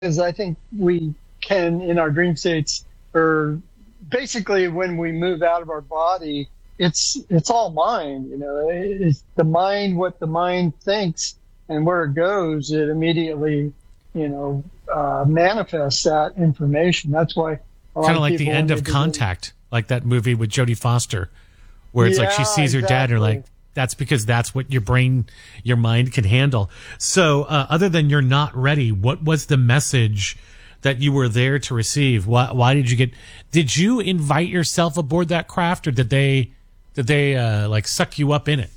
Because I think we can, in our dream states, or basically when we move out of our body, it's all mind. It's the mind, what the mind thinks, and where it goes, it immediately, manifests that information. That's why kind of like the end of Contact, like that movie with Jodie Foster, where it's like she sees her dad, and like that's because that's what your mind can handle. So, other than you're not ready, what was the message that you were there to receive? Why did you invite yourself aboard that craft, or did they like suck you up in it?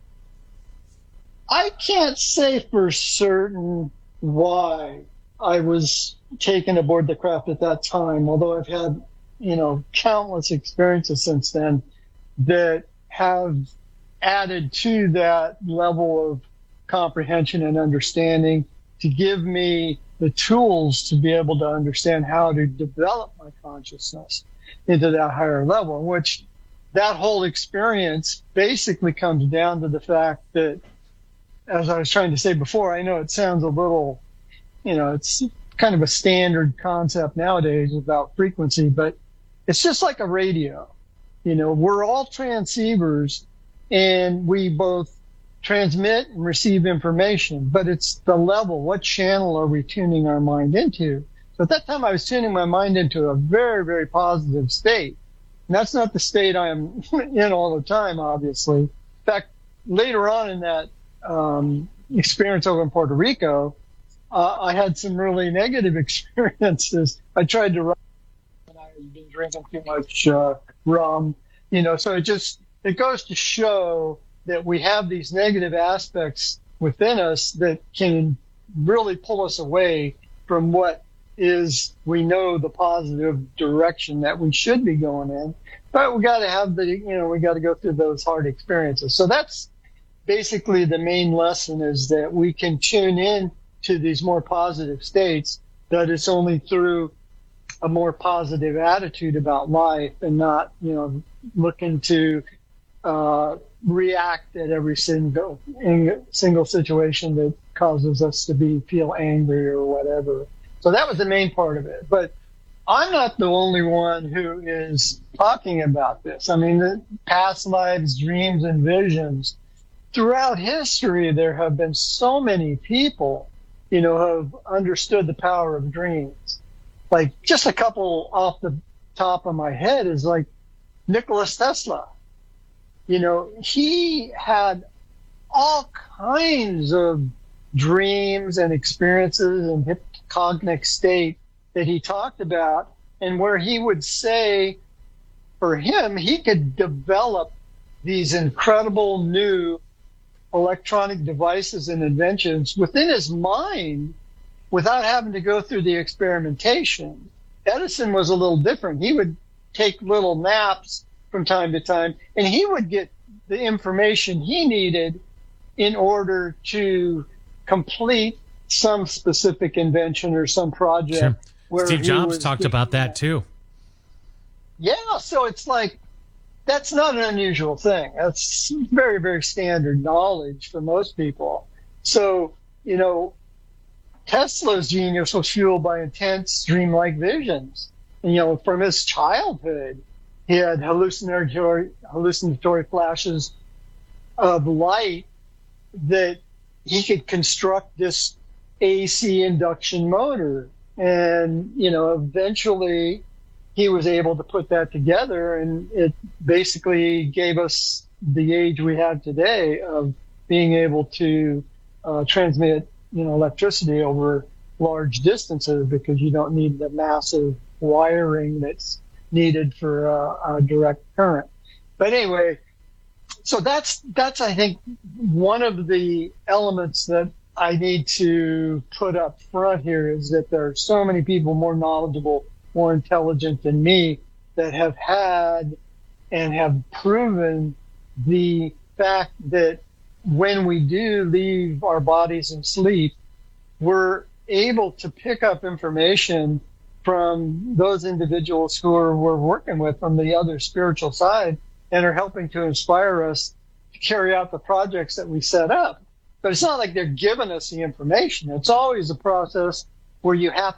I can't say for certain why I was taken aboard the craft at that time, although I've had, countless experiences since then that have added to that level of comprehension and understanding to give me the tools to be able to understand how to develop my consciousness into that higher level, in which that whole experience basically comes down to the fact that, as I was trying to say before, I know it sounds a little, it's kind of a standard concept nowadays about frequency, but it's just like a radio. We're all transceivers, and we both transmit and receive information, but it's the level, what channel are we tuning our mind into? So at that time, I was tuning my mind into a very, very positive state. And that's not the state I'm in all the time, obviously. In fact, later on in that experience over in Puerto Rico, I had some really negative experiences. I tried to run, and I had been drinking too much rum, so it goes to show that we have these negative aspects within us that can really pull us away from what is, we know, the positive direction that we should be going in. But we got to have we got to go through those hard experiences. So that's basically the main lesson, is that we can tune in to these more positive states, that it's only through a more positive attitude about life and not, looking to react at every single situation that causes us to feel angry or whatever. So that was the main part of it. But I'm not the only one who is talking about this. I mean, the past lives, dreams, and visions. Throughout history, there have been so many people, who have understood the power of dreams. Like, just a couple off the top of my head is like Nikola Tesla. He had all kinds of dreams and experiences and hypnagogic state that he talked about, and where he would say, for him, he could develop these incredible new electronic devices and inventions within his mind without having to go through the experimentation. Edison was a little different. He would take little naps from time to time, and he would get the information he needed in order to complete some specific invention or some project. Sure. Where Steve Jobs talked about that too. Yeah, so it's like, that's not an unusual thing. That's very, very standard knowledge for most people. So, Tesla's genius was fueled by intense dreamlike visions. And, from his childhood, he had hallucinatory flashes of light that he could construct this AC induction motor. And, eventually he was able to put that together, and it basically gave us the age we have today of being able to transmit, electricity over large distances, because you don't need the massive wiring that's needed for a direct current. But anyway, so that's I think one of the elements that I need to put up front here, is that there are so many people more knowledgeable, more intelligent than me, that have had and have proven the fact that when we do leave our bodies in sleep, we're able to pick up information from those individuals who we're working with from the other spiritual side, and are helping to inspire us to carry out the projects that we set up. But it's not like they're giving us the information. It's always a process where you have